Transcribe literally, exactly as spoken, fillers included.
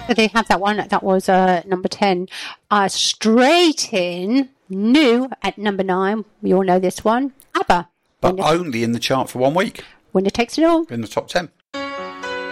So they have that one. That was uh, number ten. Uh, straight in, new at number nine. We all know this one. ABBA. But only in the chart for one week. Winner Takes It All. In the top ten.